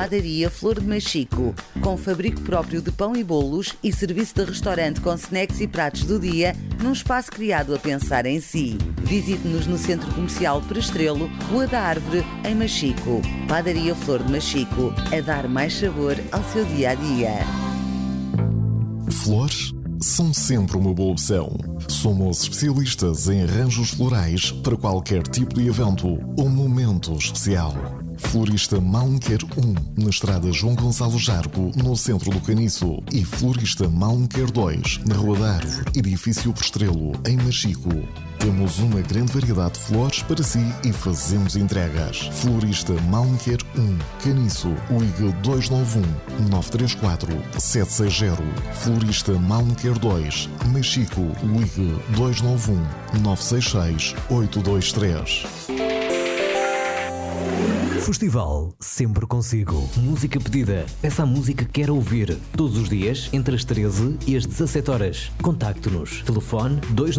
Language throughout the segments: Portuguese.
Padaria Flor de Machico, com fabrico próprio de pão e bolos e serviço de restaurante com snacks e pratos do dia, num espaço criado a pensar em si. Visite-nos no Centro Comercial Prestrelo, Rua da Árvore, em Machico. Padaria Flor de Machico, a dar mais sabor ao seu dia-a-dia. Flores são sempre uma boa opção. Somos especialistas em arranjos florais para qualquer tipo de evento ou momento especial. Florista Malmquer 1, na estrada João Gonçalo Jargo, no centro do Caniço. E Florista Malmquer 2, na Rua da Árvore, edifício Prestrelo, em Machico. Temos uma grande variedade de flores para si e fazemos entregas. Florista Malmquer 1, Caniço, ligue 291-934-760. Florista Malmquer 2, Machico, ligue 291-966-823. Festival sempre consigo. Música pedida. Peça a música que quer ouvir. Todos os dias, entre as 13 e as 17 horas. Contacte-nos. Telefone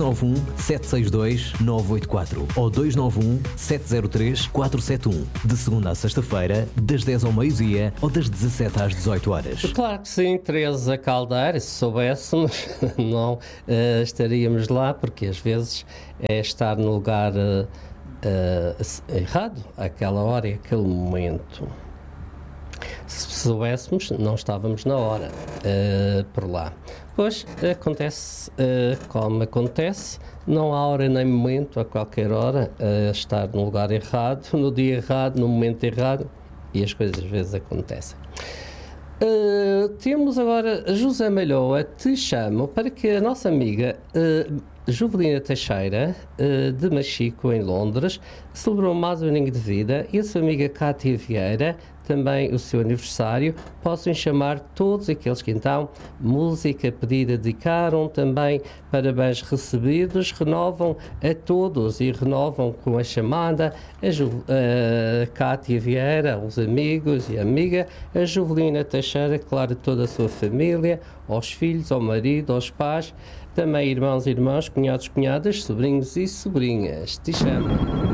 291-762-984 ou 291-703-471. De segunda à sexta-feira, das 10 ao meio-dia ou das 17 às 18 horas. Claro que sim, Teresa Caldeira. Se soubéssemos, não estaríamos lá, porque às vezes é estar no lugar errado, àquela hora e àquele momento. Se soubéssemos, não estávamos na hora por lá. Pois acontece como acontece, não há hora nem momento, a qualquer hora, estar no lugar errado, no dia errado, no momento errado, e as coisas às vezes acontecem. Temos agora José Malhoa, te chamo para que a nossa amiga Juvelina Teixeira, de Machico, em Londres, celebrou mais um aninho de vida, e a sua amiga Cátia Vieira, também o seu aniversário, possam chamar todos aqueles que então, música pedida, dedicaram, também parabéns recebidos, renovam a todos e renovam com a chamada a Cátia Vieira, os amigos e a amiga, a Juvelina Teixeira, claro, toda a sua família, aos filhos, ao marido, aos pais, também irmãos e irmãs, cunhados, cunhadas, sobrinhos e sobrinhas. Te chamo.